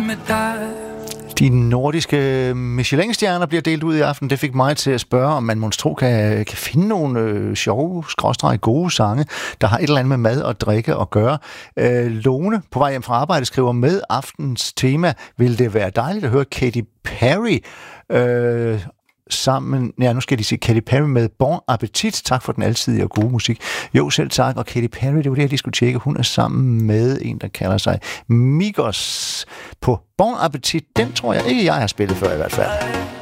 med dig. De nordiske Michelin-stjerner bliver delt ud i aften. Det fik mig til at spørge, om man monstro kan finde nogle sjove, gode sange, der har et eller andet med mad og drikke at gøre. Lone, på vej hjem fra arbejde, skriver med aftens tema, vil det være dejligt at høre Katy Perry sammen, ja, nu skal de sige Katy Perry med Bon Appetit. Tak for den alsidige og gode musik. Jo, selv tak, og Katy Perry, det var det, jeg lige skulle tjekke. Hun er sammen med en, der kalder sig Migos på Bon Appetit. Den tror jeg ikke, jeg har spillet før i hvert fald.